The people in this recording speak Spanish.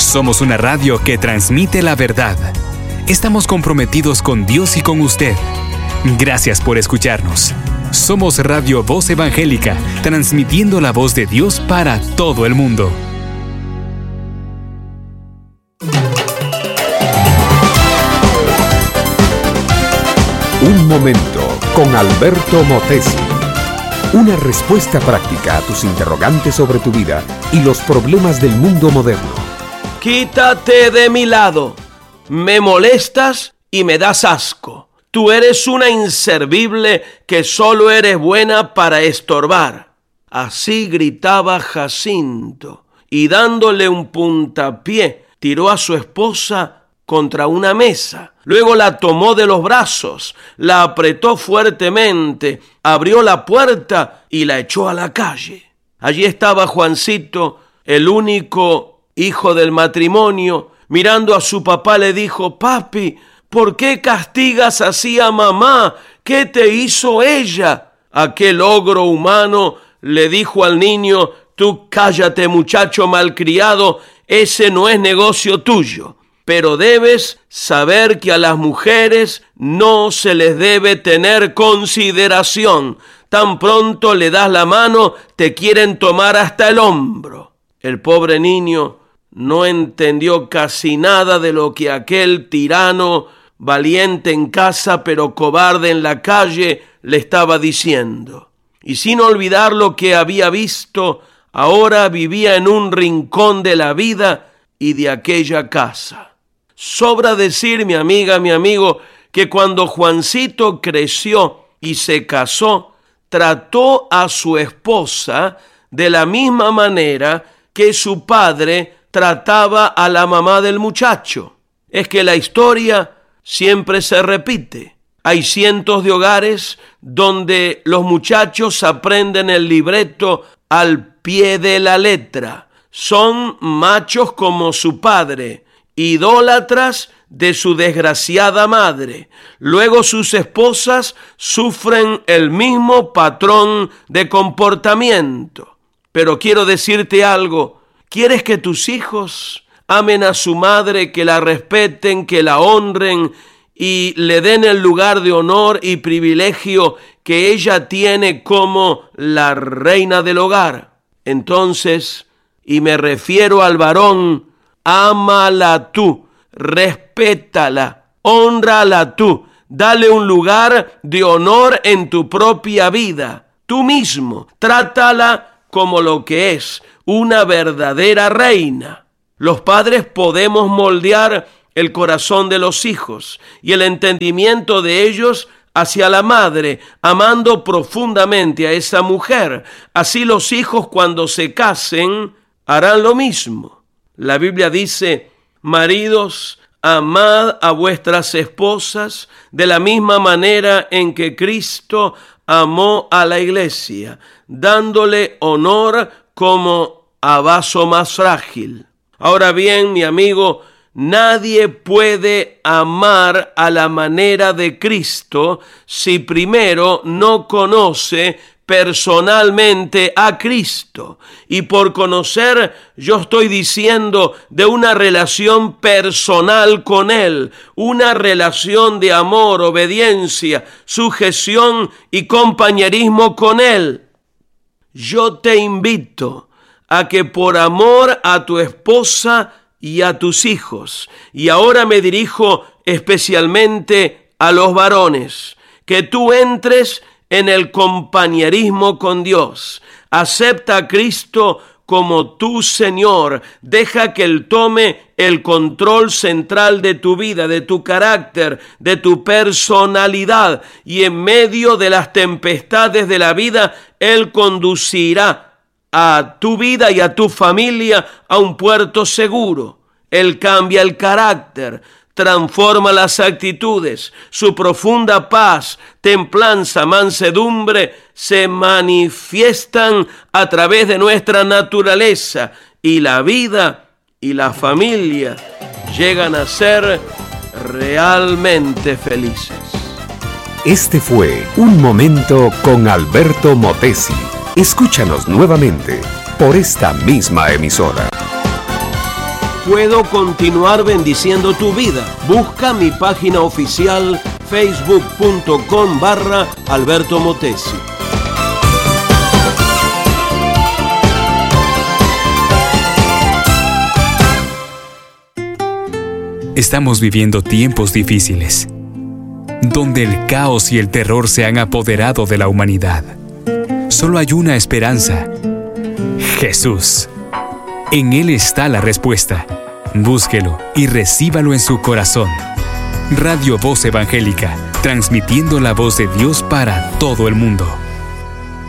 Somos una radio que transmite la verdad. Estamos comprometidos con Dios y con usted. Gracias por escucharnos. Somos Radio Voz Evangélica, transmitiendo la voz de Dios para todo el mundo. Un momento con Alberto Motesi. Una respuesta práctica a tus interrogantes sobre tu vida y los problemas del mundo moderno. Quítate de mi lado. Me molestas y me das asco. Tú eres una inservible que solo eres buena para estorbar. Así gritaba Jacinto, y dándole un puntapié, tiró a su esposa contra una mesa. Luego la tomó de los brazos, la apretó fuertemente, abrió la puerta y la echó a la calle. Allí estaba Juancito, el único hijo del matrimonio. Mirando a su papá le dijo: «Papi, ¿por qué castigas así a mamá? ¿Qué te hizo ella?» Aquel ogro humano le dijo al niño: «Tú cállate, muchacho malcriado, ese no es negocio tuyo. Pero debes saber que a las mujeres no se les debe tener consideración. Tan pronto le das la mano, te quieren tomar hasta el hombro». El pobre niño no entendió casi nada de lo que aquel tirano, valiente en casa pero cobarde en la calle, le estaba diciendo. Y sin olvidar lo que había visto, ahora vivía en un rincón de la vida y de aquella casa. Sobra decir, mi amiga, mi amigo, que cuando Juancito creció y se casó, trató a su esposa de la misma manera que su padre trataba a la mamá del muchacho. Es que la historia siempre se repite. Hay cientos de hogares donde los muchachos aprenden el libreto al pie de la letra. Son machos como su padre, idólatras de su desgraciada madre. Luego sus esposas sufren el mismo patrón de comportamiento. Pero quiero decirte algo. ¿Quieres que tus hijos amen a su madre, que la respeten, que la honren y le den el lugar de honor y privilegio que ella tiene como la reina del hogar? Entonces, y me refiero al varón, ámala tú, respétala, hónrala tú, dale un lugar de honor en tu propia vida. Tú mismo, trátala como lo que es, una verdadera reina. Los padres podemos moldear el corazón de los hijos y el entendimiento de ellos hacia la madre, amando profundamente a esa mujer. Así los hijos, cuando se casen, harán lo mismo. La Biblia dice: maridos, amad a vuestras esposas de la misma manera en que Cristo amó a la iglesia, dándole honor como a vaso más frágil. Ahora bien, mi amigo, nadie puede amar a la manera de Cristo si primero no conoce personalmente a Cristo. Y por conocer, yo estoy diciendo de una relación personal con Él, una relación de amor, obediencia, sujeción y compañerismo con Él. Yo te invito a que por amor a tu esposa y a tus hijos, y ahora me dirijo especialmente a los varones, que tú entres en el compañerismo con Dios. Acepta a Cristo como tu Señor. Deja que Él tome el control central de tu vida, de tu carácter, de tu personalidad. Y en medio de las tempestades de la vida, Él conducirá a tu vida y a tu familia a un puerto seguro. Él cambia el carácter, transforma las actitudes. Su profunda paz, templanza, mansedumbre se manifiestan a través de nuestra naturaleza, y la vida y la familia llegan a ser realmente felices. Este fue Un Momento con Alberto Motesi. Escúchanos nuevamente por esta misma emisora. puedo continuar bendiciendo tu vida. Busca mi página oficial facebook.com/Alberto Motesi. Estamos viviendo tiempos difíciles, donde el caos y el terror se han apoderado de la humanidad. Solo hay una esperanza: Jesús. En Él está la respuesta. Búsquelo y recíbalo en su corazón. Radio Voz Evangélica, transmitiendo la voz de Dios para todo el mundo.